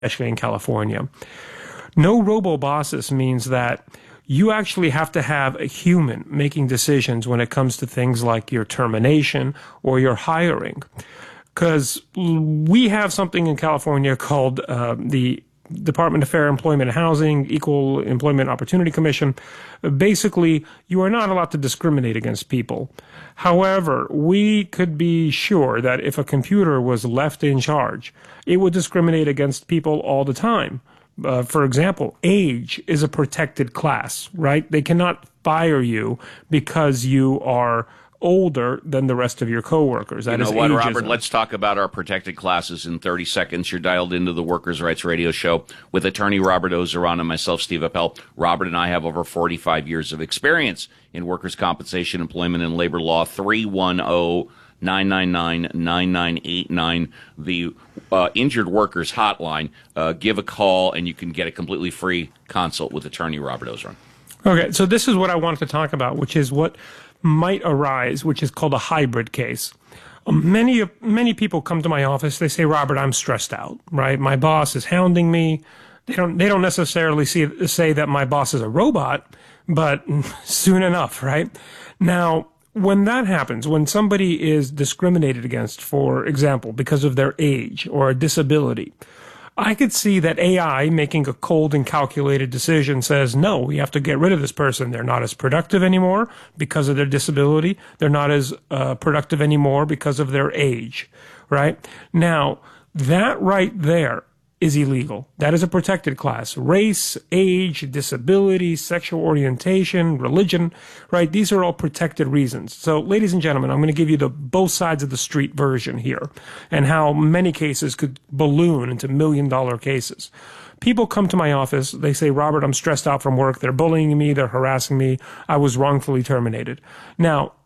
especially in California. No robo-bosses means that you actually have to have a human making decisions when it comes to things like your termination or your hiring. Because we have something in California called the Department of Fair Employment and Housing, Equal Employment Opportunity Commission. Basically, you are not allowed to discriminate against people. However, we could be sure that if a computer was left in charge, it would discriminate against people all the time. For example, age is a protected class, right? They cannot fire you because you are older than the rest of your coworkers. You know what, Robert? Let's talk about our protected classes in 30 seconds. You're dialed into the Workers' Rights Radio Show with attorney Robert Ozeron and myself, Steve Appel. Robert and I have over 45 years of experience in workers' compensation, employment, and labor law. 310-999-9989, the Injured Workers Hotline. Give a call, and you can get a completely free consult with attorney Robert Ozeron. Okay, so this is what I wanted to talk about, which is what might arise, which is called a hybrid case. Many people come to my office. They say, Robert, I'm stressed out, right? My boss is hounding me. They don't necessarily say that my boss is a robot, but soon enough, right? Now, when that happens, when somebody is discriminated against, for example, because of their age or a disability, I could see that AI making a cold and calculated decision says, no, we have to get rid of this person. They're not as productive anymore because of their disability. They're not as productive anymore because of their age, right? Now, that right there is illegal. That is a protected class. Race, age, disability, sexual orientation, religion, right? These are all protected reasons. So, ladies and gentlemen, I'm going to give you the both sides of the street version here and how many cases could balloon into million-dollar cases. People come to my office. They say, Robert, I'm stressed out from work. They're bullying me. They're harassing me. I was wrongfully terminated. Now,